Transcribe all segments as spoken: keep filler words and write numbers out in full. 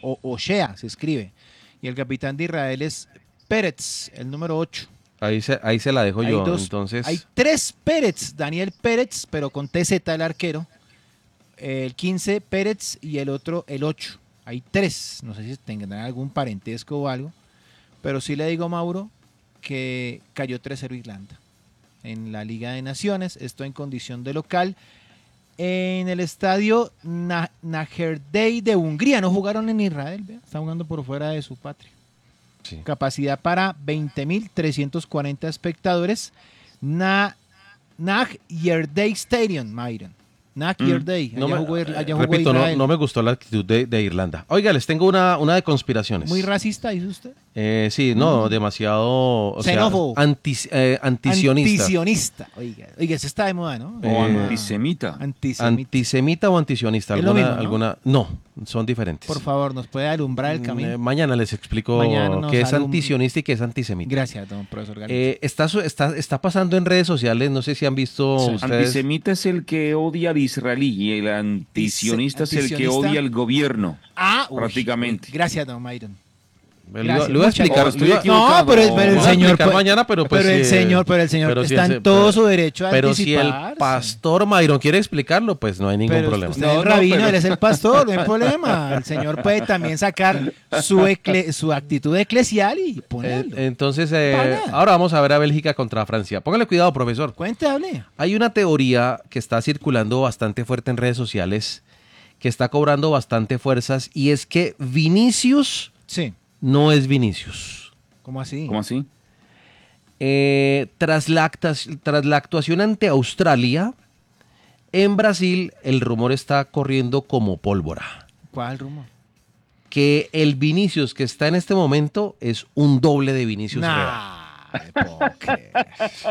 o Oshea se escribe. Y el capitán de Israel es Pérez, el número ocho. Ahí se, ahí se la dejo Hay yo, dos- entonces. Hay tres Pérez, Daniel Pérez, pero con T Z el arquero. El quince Pérez y el otro el ocho. Hay tres, no sé si tendrán algún parentesco o algo, pero sí le digo, Mauro, que cayó tres cero Irlanda en la Liga de Naciones, esto en condición de local. En el estadio Na- Naherdey de Hungría, no jugaron en Israel, ¿vea? Están jugando por fuera de su patria. Sí. Capacidad para veinte mil trescientos cuarenta espectadores. Na, Naherdey Stadium, Myron. Naherdey, allá No me- jugó, Ir- allá jugó repito, no, Israel. no me gustó la actitud de, de Irlanda. Oiga, les tengo una, una de conspiraciones. Muy racista, dice usted. Eh, sí, no, demasiado. O sea, Xenófobo. anti, eh, antisionista. Antisionista. Oiga, oiga, eso está de moda, ¿no? Eh, O Ah, antisemita. Antisemita. Antisemita o antisionista. Es lo ¿Alguna, mismo, ¿no? alguna? No, son diferentes. Por favor, ¿nos puede alumbrar el Mm, camino? eh, mañana les explico Mañana nos qué es alum- antisionista y qué es antisemita. Gracias, don profesor Galicia. Eh, está, su- está, está pasando en redes sociales, no sé si han visto Sí. ustedes. Antisemita es el que odia al israelí y el antisionista es el que Antisionista. odia al gobierno. ah, uy, prácticamente. uy, gracias, don Myron. Le iba- Gracias, le iba a muchas explicar. gracias. le iba- Estoy equivocado. No, pero, el- pero Le el voy a señor explicar puede- mañana, pero pues pero el sí, señor, pero el señor pero sí está ese- en todo pero- su derecho a Pero si el anticiparse. pastor Myron quiere explicarlo, pues no hay ningún Pero problema. usted No, es el no, rabino, pero- él es el pastor, no hay problema. El señor puede también sacar su, ecle- su actitud eclesial y Eh, ponerlo. entonces, eh, Pana. ahora vamos a ver a Bélgica contra Francia. Póngale cuidado, profesor. Cuente, hable. Hay una teoría que está circulando bastante fuerte en redes sociales, que está cobrando bastante fuerzas, y es que Vinicius Sí, no es Vinicius. ¿cómo así? ¿Cómo así? Eh, tras, la actas- tras la actuación ante Australia, en Brasil el rumor está corriendo como pólvora. ¿Cuál rumor? Que el Vinicius que está en este momento es un doble de Vinicius real. Nah, me puedo creer.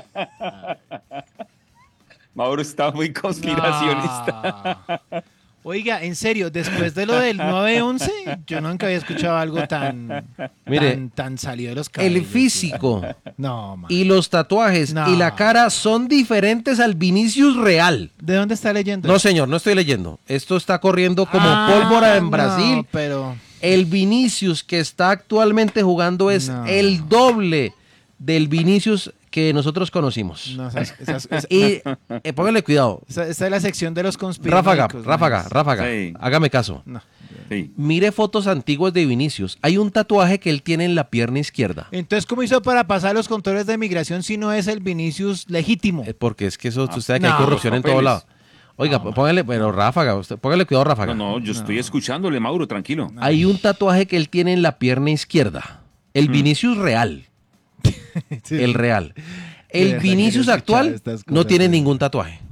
Mauro está muy conspiracionista. No. Oiga, en serio, después de lo del nueve once, yo nunca había escuchado algo tan, Mire, tan, tan salido de los cabellos. El físico No, man. y los tatuajes No. y la cara son diferentes al Vinicius real. ¿De dónde está leyendo? No, señor, no estoy leyendo. Esto está corriendo como Ah, pólvora en no, Brasil. pero El Vinicius que está actualmente jugando es No. el doble del Vinicius que nosotros conocimos. no, esas- esas- esas- Y eh, póngale cuidado. esa, esa es la sección de los conspiranoicos. Ráfaga, ráfaga, man. ráfaga. Sí. Hágame caso. No. Sí. Mire fotos antiguas de Vinicius. Hay un tatuaje que él tiene en la pierna izquierda. Entonces, ¿cómo hizo para pasar los controles de migración si no es el Vinicius legítimo? Eh, Porque es que eso, Ah, usted sabe que hay no, corrupción los en todo papeles. lado. Oiga, No, póngale, pero ráfaga, usted, póngale cuidado, ráfaga. No, no, yo estoy escuchándole, Mauro, tranquilo. Hay un tatuaje que él tiene en la pierna izquierda. El Vinicius real. Sí. El real. De El verdad Vinicius quiero escuchar actual estas no cosas, tiene ¿eh? ningún tatuaje.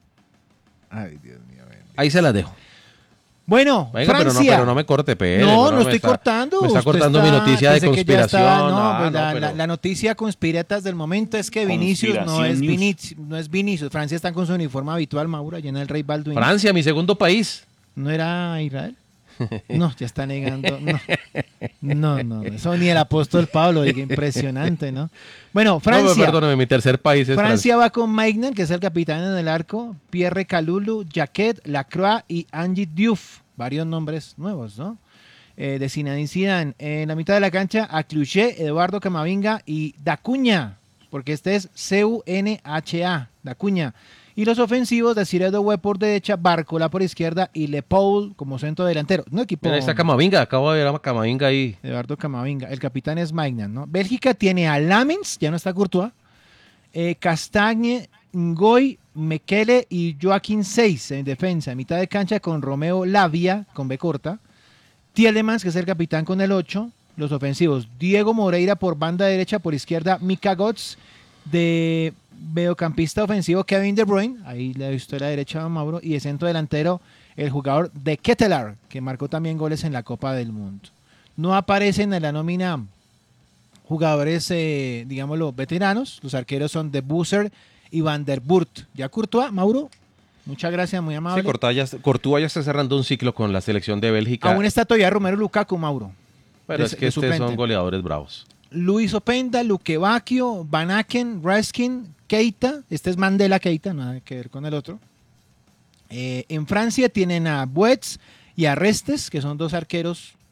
Ay, Dios mío. bendito. Ahí se las dejo. Bueno, Venga, pero no, Francia. pero no me corte, Pérez. No, me no estoy está- cortando. Me está usted cortando está- mi noticia de pensé que ya conspiración. estaba- no, Ah, pues no, la, pero- la- la noticia conspiratas del momento es que Vinicius no Conspiración es news. Vinicius, no es Vinicius. Francia está con su uniforme habitual, Mauro, allá en el Rey Balduin. Francia, mi segundo país. ¿No era Israel? No, ya está negando. No, no, no, eso ni el apóstol Pablo, diga, impresionante, ¿no? Bueno, No, Francia. perdóname, mi tercer país es Francia. Francia va con Maignan, que es el capitán en el arco, Pierre Calulu, Jacquet, Lacroix y Angie Diouf. Varios nombres nuevos, ¿no? Eh, de Zinedine Zidane. En la mitad de la cancha, Acluché, Eduardo Camavinga y Dacuña, porque este es C U N H A, Dacuña. Y los ofensivos de Cyril Doué por derecha, Barcola por izquierda y Le Paul como centro delantero. Un equipo... Mira, ahí está Camavinga, acabo de ver a Camavinga ahí. Eduardo Camavinga. El capitán es Maignan, ¿no? Bélgica tiene a Lamens, ya no está Courtois, eh, Castagne, Ngoy, Mekele y Joaquín Seis en defensa. En mitad de cancha con Romeo Lavia, con B corta. Tielemans, que es el capitán con el ocho. Los ofensivos, Diego Moreira por banda derecha, por izquierda, Mika Götze. De mediocampista ofensivo, Kevin De Bruyne. Ahí le he visto a la derecha a Mauro. Y de centro delantero, el jugador de Ketelaar, que marcó también goles en la Copa del Mundo. No aparecen en la nómina jugadores, eh, digámoslo, veteranos. Los arqueros son De Busser y Van der Burt. Ya Courtois, Mauro, muchas gracias, muy amable. Sí, Courtois ya, Courtois ya está cerrando un ciclo con la selección de Bélgica. Aún está todavía Romero Lukaku, Mauro. pero de- es que de estos suplente. son goleadores bravos. Luis Openda, Luque Bacchio, Van Aken, Raskin, Keita. Este es Mandela Keita, nada que ver con el otro. Eh, en Francia tienen a Buets y a Restes, que son dos arqueros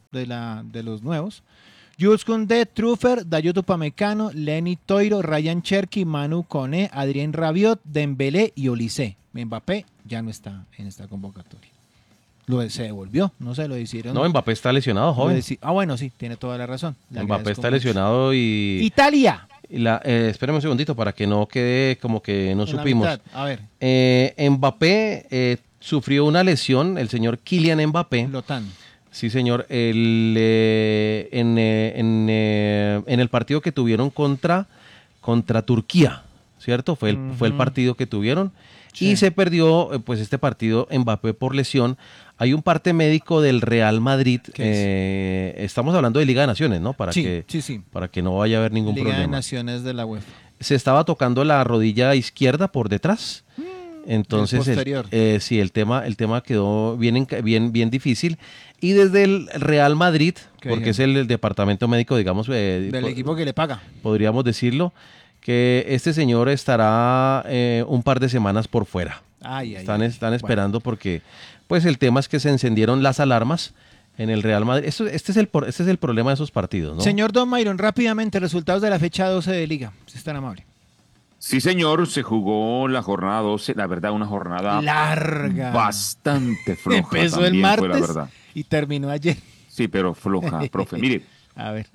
de, la, de los nuevos. Jules Koundé, Trufer, Dayot Upamecano, Lenny Toiro, Ryan Cherki, Manu Koné, Adrien Rabiot, Dembélé y Olise. Mbappé ya no está en esta convocatoria. Lo, se devolvió, no se lo hicieron. No, Mbappé está lesionado, joven. Deci- ah, bueno, sí, tiene toda la razón. Le Mbappé agradezco está mucho. lesionado y... Italia. y la, eh, espérame un segundito para que no quede como que no en la supimos. mitad. A ver, Eh, Mbappé eh, sufrió una lesión, el señor Kylian Mbappé. Lotan. Sí, señor. El, eh, en, eh, en, eh, en el partido que tuvieron contra, contra Turquía, ¿cierto? Fue el, fue el Ujú. partido que tuvieron. Sí. Y se perdió eh, pues este partido Mbappé por lesión. Hay un parte médico del Real Madrid. ¿Qué es? eh, estamos hablando de Liga de Naciones, ¿no? Para, Sí, que, sí, sí. para que no vaya a haber ningún Liga de problema. Naciones de la UEFA. Se estaba tocando la rodilla izquierda por detrás. Entonces, el el- posterior. eh, sí, el tema, el tema quedó bien, enca- bien, bien difícil. Y desde el Real Madrid, ¿Qué porque dijeron? es el, el departamento médico, digamos, eh, Del po- equipo que le paga. podríamos decirlo, que este señor estará eh, un par de semanas por fuera. Ay, ay, Están, ay. están Bueno. esperando porque, pues, el tema es que se encendieron las alarmas en el Real Madrid. Esto- este, es el, por- este es el problema de esos partidos, ¿no? Señor Don Myron, rápidamente, resultados de la fecha doce de Liga, si es tan amable. Sí, señor, se jugó la jornada doce, la verdad, una jornada Larga. bastante floja. Empezó el también martes fue la verdad. y terminó ayer. Sí, pero floja, profe. Mire, A ver.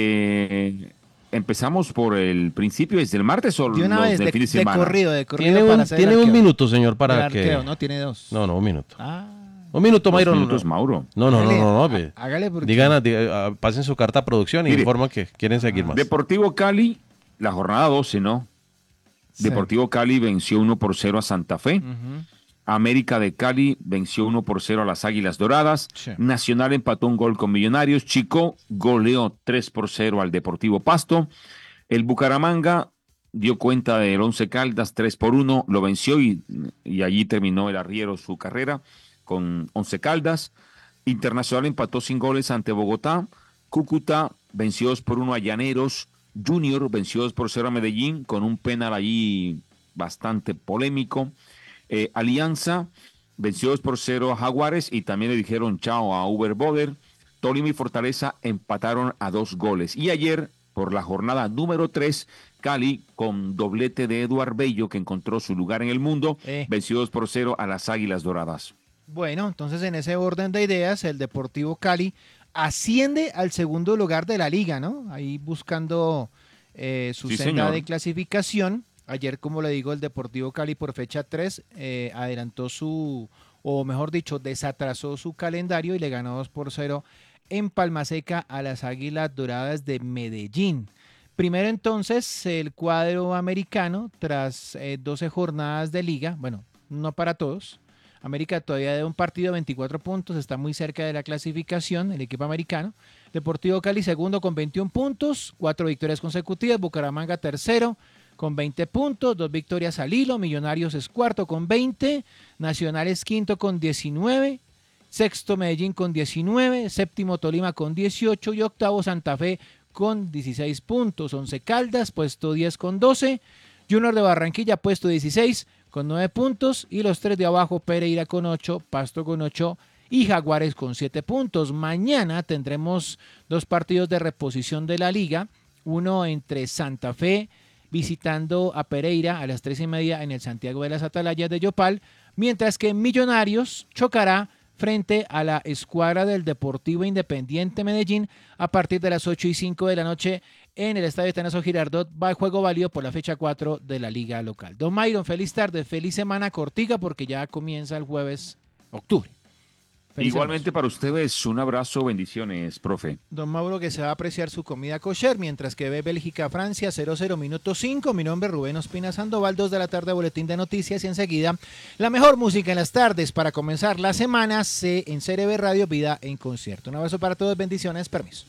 eh, empezamos por el principio, desde el martes o De una los vez, del de, fin de de semana. corrido, de corrido. Tiene para un, hacer el tiene un arqueo. minuto, señor, El para que... arqueo, no, tiene dos. No, no, un minuto. Ah. Un minuto, Dos Mayron. minutos, no. Mauro. No, no, no, Hágale, no, no, há- ve. hágale porque- Digan, a- diga- a- pasen su carta a producción y Mire. informan que quieren seguir más. Deportivo Cali, la jornada doce, ¿no? Sí. Deportivo Cali venció uno por cero a Santa Fe. Ujú. América de Cali venció uno por cero a las Águilas Doradas. Sí. Nacional empató un gol con Millonarios. Chico goleó tres por cero al Deportivo Pasto. El Bucaramanga dio cuenta del Once Caldas tres por uno, lo venció y, y allí terminó el arriero su carrera con Once Caldas. Internacional empató sin goles ante Bogotá. Cúcuta venció dos por uno a Llaneros. Junior venció dos por cero a Medellín con un penal allí bastante polémico. Eh, Alianza venció dos por cero a Jaguares y también le dijeron chao a Uber Boder. Tolima y Fortaleza empataron a dos goles. Y ayer, por la jornada número tres, Cali, con doblete de Eduard Bello, que encontró su lugar en el mundo, Eh. venció dos por cero a las Águilas Doradas. Bueno, entonces en ese orden de ideas, el Deportivo Cali asciende al segundo lugar de la liga, ¿no? Ahí buscando eh, su Sí, senda señor. de clasificación. Ayer, como le digo, el Deportivo Cali por fecha tres eh, adelantó su, o mejor dicho, desatrasó su calendario y le ganó dos por cero en Palmaseca a las Águilas Doradas de Medellín. Primero entonces el cuadro americano tras eh, doce jornadas de liga, bueno, no para todos. América todavía debe un partido, veinticuatro puntos, está muy cerca de la clasificación, el equipo americano. Deportivo Cali segundo con veintiún puntos, cuatro victorias consecutivas. Bucaramanga tercero con veinte puntos, dos victorias al hilo. Millonarios es cuarto con veinte, Nacional es quinto con diecinueve, sexto Medellín con diecinueve, séptimo Tolima con dieciocho y octavo Santa Fe con dieciséis puntos. Once Caldas puesto diez con doce, Junior de Barranquilla puesto dieciséis con nueve puntos y los tres de abajo, Pereira con ocho, Pasto con ocho y Jaguares con siete puntos. Mañana tendremos dos partidos de reposición de la liga, uno entre Santa Fe visitando a Pereira a las tres y media en el Santiago de las Atalayas de Yopal, mientras que Millonarios chocará frente a la escuadra del Deportivo Independiente Medellín a partir de las ocho y cinco de la noche en el Estadio Tanazo Girardot. Va el juego válido por la fecha cuatro de la liga local. Don Myron, feliz tarde, feliz semana cortica porque ya comienza el jueves octubre. Feliz Igualmente para ustedes, un abrazo, bendiciones, profe. Don Mauro, que se va a apreciar su comida kosher mientras que ve Bélgica-Francia cero cero minuto cinco. Mi nombre es Rubén Ospina Sandoval, dos de la tarde, boletín de noticias y enseguida la mejor música en las tardes para comenzar la semana C en C R B Radio Vida en Concierto. Un abrazo para todos, bendiciones, permiso.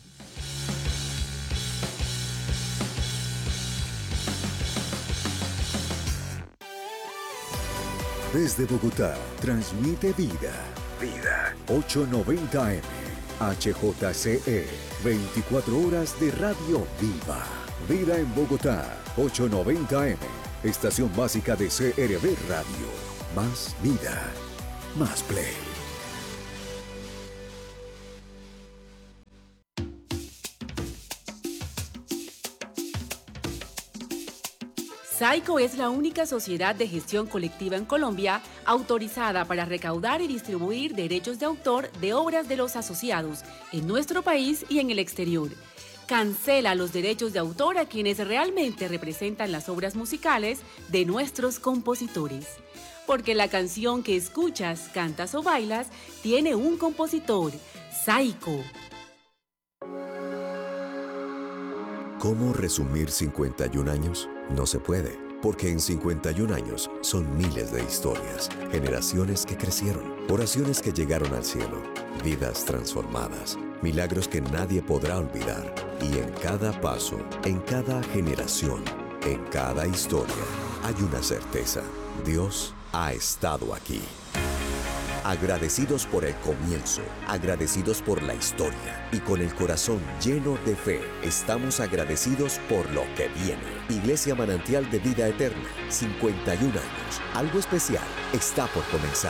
Desde Bogotá, transmite Vida. Vida. ochocientos noventa M. H J C E. veinticuatro horas de radio viva. Vida en Bogotá. ochocientos noventa M. Estación básica de C R B Radio. Más vida. Más play. SAICO es la única sociedad de gestión colectiva en Colombia autorizada para recaudar y distribuir derechos de autor de obras de los asociados en nuestro país y en el exterior. Cancela los derechos de autor a quienes realmente representan las obras musicales de nuestros compositores. Porque la canción que escuchas, cantas o bailas tiene un compositor, SAICO. ¿Cómo resumir cincuenta y un años? No se puede, porque en cincuenta y un años son miles de historias, generaciones que crecieron, oraciones que llegaron al cielo, vidas transformadas, milagros que nadie podrá olvidar. Y en cada paso, en cada generación, en cada historia, hay una certeza: Dios ha estado aquí. Agradecidos por el comienzo, agradecidos por la historia y con el corazón lleno de fe, estamos agradecidos por lo que viene. Iglesia Manantial de Vida Eterna, cincuenta y un años. Algo especial está por comenzar.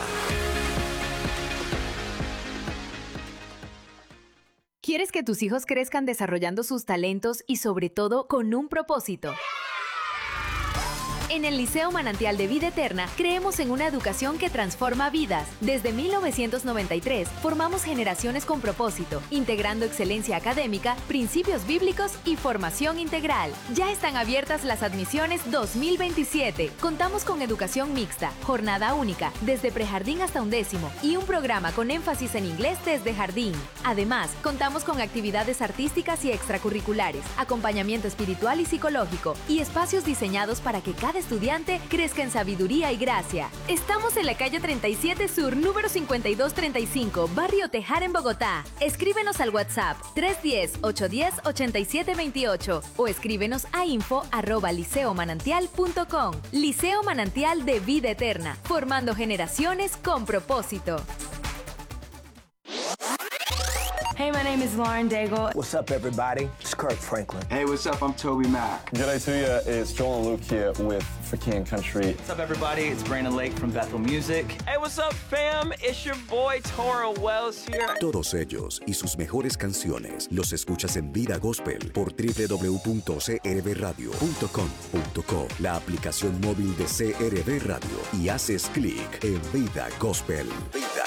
¿Quieres que tus hijos crezcan desarrollando sus talentos y sobre todo con un propósito? En el Liceo Manantial de Vida Eterna creemos en una educación que transforma vidas. Desde mil novecientos noventa y tres formamos generaciones con propósito, integrando excelencia académica, principios bíblicos y formación integral. Ya están abiertas las admisiones dos mil veintisiete. Contamos con educación mixta, jornada única, desde prejardín hasta undécimo y un programa con énfasis en inglés desde jardín. Además, contamos con actividades artísticas y extracurriculares, acompañamiento espiritual y psicológico y espacios diseñados para que cada estudiante crezca en sabiduría y gracia. Estamos en la calle treinta y siete Sur, número cincuenta y dos treinta y cinco, Barrio Tejar, en Bogotá. Escríbenos al WhatsApp tres uno cero, ocho uno cero, ocho siete dos ocho o escríbenos a info arroba liceo manantial punto com. Liceo Manantial de Vida Eterna, formando generaciones con propósito. Hey, my name is Lauren Daigle. What's up, everybody? It's Kirk Franklin. Hey, what's up? I'm Toby Mac. G'day to you. It's Joel and Luke here with For King Country. What's up, everybody? It's Brandon Lake from Bethel Music. Hey, what's up, fam? It's your boy, Toro Wells here. Todos ellos y sus mejores canciones los escuchas en Vida Gospel por doble u doble u doble u punto c r b radio punto com punto co, la aplicación móvil de C R B Radio, y haces clic en Vida Gospel. Vida